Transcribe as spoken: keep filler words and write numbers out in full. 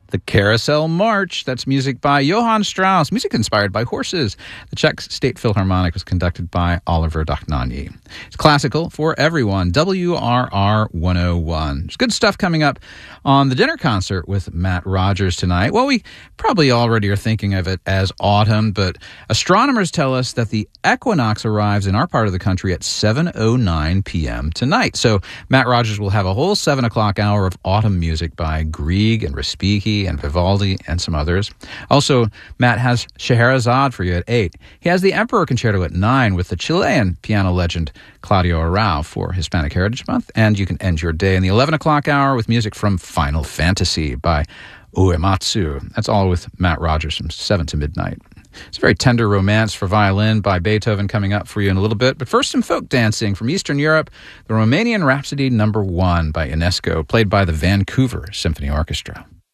The Carousel March, that's music by Johann Strauss, music inspired by horses. The Czech State Philharmonic was conducted by Oliver Dochnani. It's classical for everyone, W R R one oh one. There's good stuff coming up on the dinner concert with Matt Rogers tonight. Well, we probably already are thinking of it as autumn, but astronomers tell us that the equinox arrives in our part of the country at seven oh nine p.m. tonight. So Matt Rogers will have a whole seven o'clock hour of autumn music by Grieg and Respighi and Vivaldi and some others. Also, Matt has Scheherazade for you at eight. He has the Emperor Concerto at nine with the Chilean piano legend Claudio Arrau for Hispanic Heritage Month. And you can end your day in the eleven o'clock hour with music from Final Fantasy by Uematsu. That's all with Matt Rogers from seven to midnight. It's a very tender romance for violin by Beethoven coming up for you in a little bit. But first, some folk dancing from Eastern Europe, the Romanian Rhapsody Number One by Ionesco, played by the Vancouver Symphony Orchestra.